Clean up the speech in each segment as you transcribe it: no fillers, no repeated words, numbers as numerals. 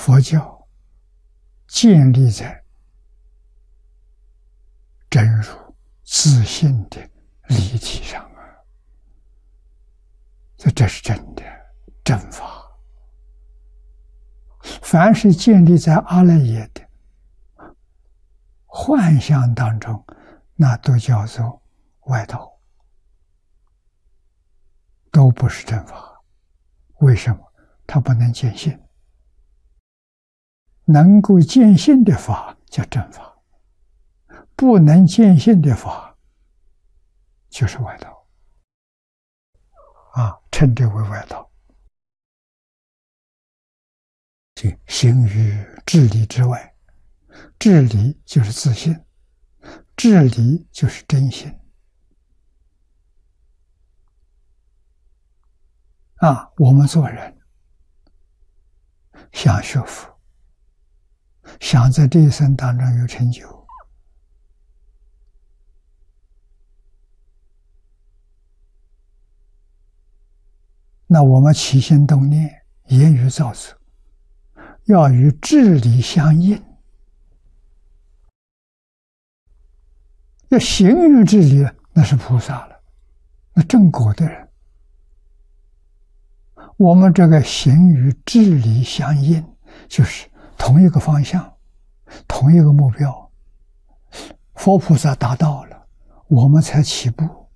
佛教建立在真如自信的理体上啊，所以这是真的正法。凡是建立在阿赖耶的幻象当中，那都叫做外道，都不是正法。为什么？它不能见性。能够见性的法叫正法，不能见性的法就是外道啊，称之为外道。行于智理之外，智理就是自信，智理就是真心啊。我们做人想学佛，想在这一生当中有成就，那我们起心动念、言语造作，要与智理相应，要行于智理，那是菩萨了，那正果的人。我们这个行与智理相应，就是同一个方向，同一个目标。佛菩萨达到了，我们才起步，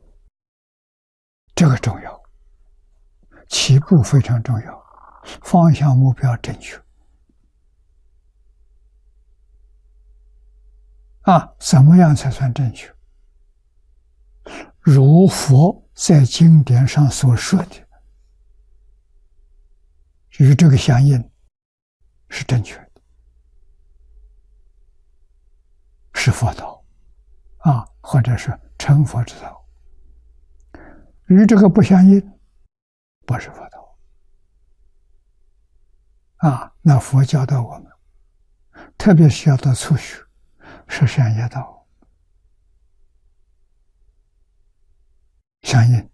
这个重要。起步非常重要，方向目标正确啊。怎么样才算正确？如佛在经典上所说的，与这个相应，是正确的，是佛道啊，或者是成佛之道。与这个不相应，不是佛道啊。那佛教导我们，特别是要到初学，是善业道相应。